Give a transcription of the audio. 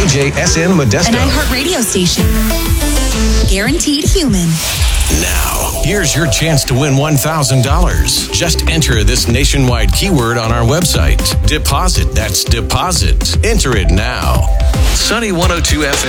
KJSN Modesto. An iHeart radio station. Guaranteed human. Now, here's your chance to win $1,000. Just enter this nationwide keyword on our website. Deposit. That's deposit. Enter it now. Sunny 102 FM.